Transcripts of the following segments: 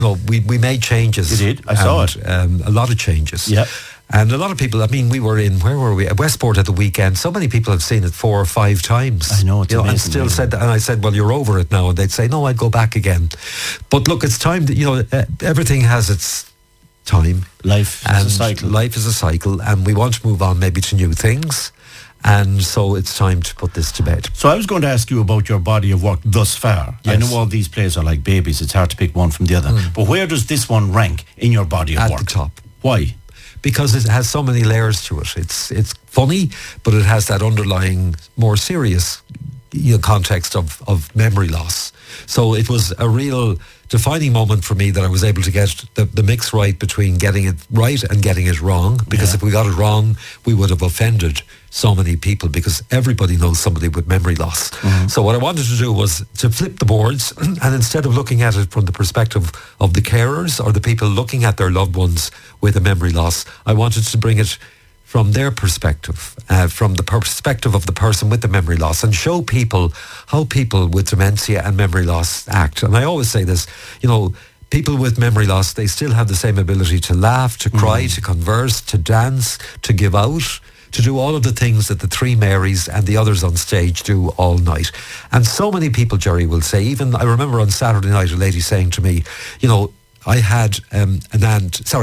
No, we made changes. You did? I saw it. A lot of changes. Yeah. And a lot of people, I mean, we were in, where were we? At Westport at the weekend. So many people have seen it 4 or 5 times. I know, it's amazing, and still said that, and I said, well, you're over it now. And they'd say, no, I'd go back again. But look, it's time that, everything has its time. Life is a cycle. Life is a cycle, and we want to move on maybe to new things. And so it's time to put this to bed. So I was going to ask you about your body of work thus far. Yes. I know all these plays are like babies. It's hard to pick one from the other. But where does this one rank in your body of work? At the top. Why? Because it has so many layers to it. It's funny, but it has that underlying, more serious context of memory loss. So it was a real defining moment for me that I was able to get the mix right between getting it right and getting it wrong. Because if we got it wrong, we would have offended so many people, because everybody knows somebody with memory loss. So what I wanted to do was to flip the boards, and instead of looking at it from the perspective of the carers or the people looking at their loved ones with a memory loss, I wanted to bring it from their perspective, from the perspective of the person with the memory loss, and show people how people with dementia and memory loss act. And I always say this, people with memory loss, they still have the same ability to laugh, to cry, to converse, to dance, to give out, to do all of the things that the three Marys and the others on stage do all night. And so many people, Jerry, will say, even I remember on Saturday night a lady saying to me, I had an aunt,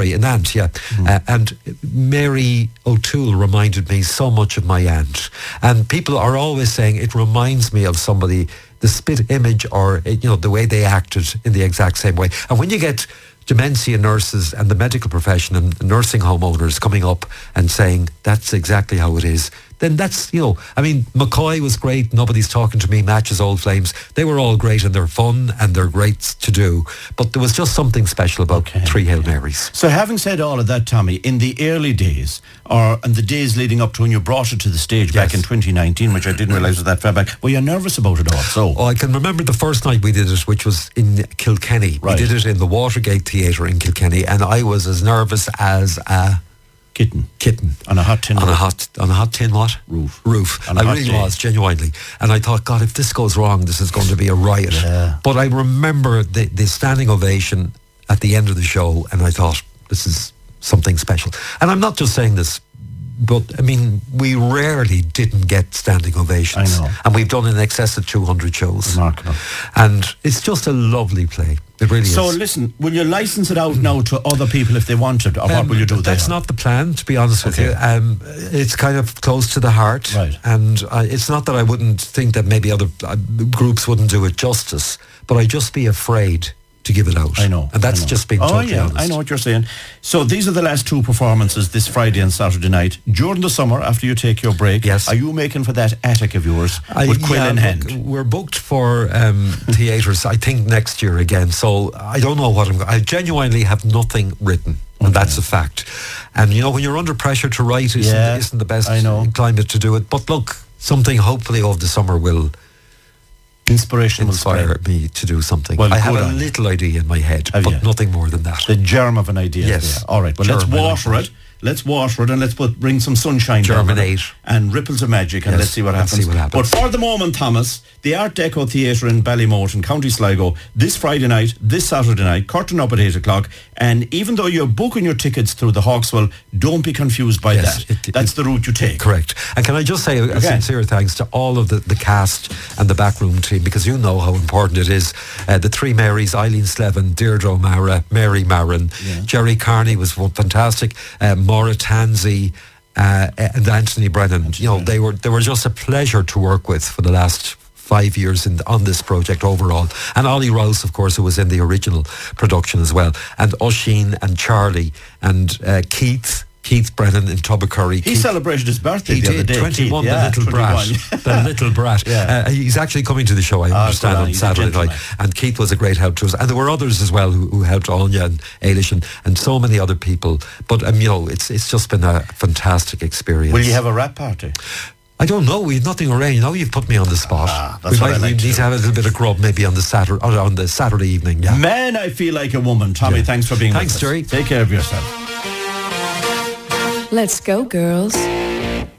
and Mary O'Toole reminded me so much of my aunt. And people are always saying it reminds me of somebody, the spit image, or the way they acted in the exact same way. And when you get dementia nurses and the medical profession and nursing home owners coming up and saying that's exactly how it is, then that's, McCoy was great, Nobody's Talking to Me, Matches Old Flames. They were all great, and they're fun and they're great to do. But there was just something special about Three Hail Marys. So having said all of that, Tommy, in the early days, and the days leading up to when you brought it to the stage back in 2019, which I didn't realise was that far back, were you nervous about it all? So I can remember the first night we did it, which was in Kilkenny. Right. We did it in the Watergate Theatre in Kilkenny, and I was as nervous as a kitten on a hot tin on a hot tin what roof. I really was, genuinely, and I thought, God, if this goes wrong, this is going to be a riot. But I remember the standing ovation at the end of the show, and I thought, this is something special. And I'm not just saying this, but we rarely didn't get standing ovations. I know. And we've done in excess of 200 shows. Remarkable. And it's just a lovely play. It really is. So listen, will you license it out now to other people if they wanted, or what will you do there? That's not the plan, to be honest with you. It's kind of close to the heart. Right. And it's not that I wouldn't think that maybe other groups wouldn't do it justice, but I'd just be afraid to give it out. I know. And that's just being totally honest. I know what you're saying. So these are the last 2 performances this Friday and Saturday night. During the summer, after you take your break, are you making for that attic of yours with quill in hand? We're booked for theatres, I think, next year again. So I don't know what I genuinely have nothing written. And that's a fact. And when you're under pressure to write, isn't the best climate to do it. But look, something hopefully over the summer will inspiration inspire me to do something. Well, I have a little idea in my head, but nothing more than that. The germ of an idea. Yes. All right. Well, let's water it. Let's water it, and let's bring some sunshine germinate and ripples of magic, and let's see what happens. But for the moment, Thomas, the Art Deco Theatre in Ballymote in County Sligo, this Friday night, this Saturday night, curtain up at 8 o'clock. And even though you're booking your tickets through the Hawkswell, don't be confused by that. That's the route you take. Correct. And can I just say a sincere thanks to all of the cast and the backroom team, because you know how important it is. The three Marys, Eileen Slevin, Deirdre O'Mara, Mary Marin, Jerry Carney was fantastic, Maura Tansey, and Anthony Brennan. They were just a pleasure to work with for the last 5 years on this project overall. And Ollie Rouse, of course, who was in the original production as well. And Oisin and Charlie and Keith Brennan in Tubbercurry. He celebrated his birthday the other day. 21, the little brat. The little brat. He's actually coming to the show, I understand, on Saturday night. And Keith was a great help to us. And there were others as well who helped, Anya and Ailish and so many other people. But, it's just been a fantastic experience. Will you have a rap party? I don't know. We have nothing arranged. Now you've put me on the spot. We need to have a little bit of grub maybe on the Saturday evening. Yeah. Man, I feel like a woman. Tommy, thanks for being with us. Thanks, Jerry. Take care of yourself. Let's go, girls.